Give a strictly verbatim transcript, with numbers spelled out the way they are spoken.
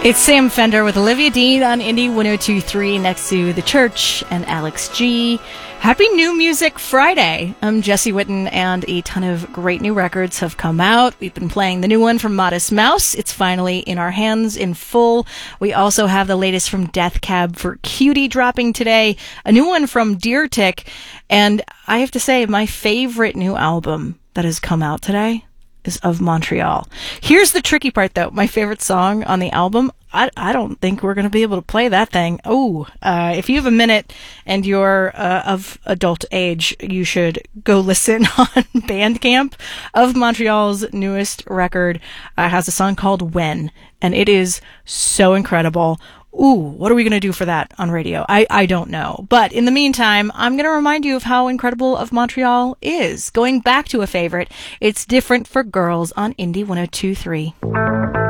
It's Sam Fender with Olivia Dean on Indie one oh two point three next to The Church and Alex G. Happy New Music Friday. I'm Jesse Witten, and a ton of great new records have come out. We've been playing the new one from Modest Mouse. It's finally in our hands in full. We also have the latest from Death Cab for Cutie dropping today, a new one from Deer Tick, and I have to say, my favorite new album that has come out today is Of Montreal. Here's the tricky part, though. My favorite song on the album, I, I don't think we're going to be able to play that thing. Oh, uh, if you have a minute and you're uh, of adult age, you should go listen on Bandcamp. Of Montreal's newest record uh, has a song called When, and it is so incredible. Ooh, what are we going to do for that on radio? I, I don't know. But in the meantime, I'm going to remind you of how incredible Of Montreal is. Going back to a favorite, it's Different for Girls on Indie one oh two point three.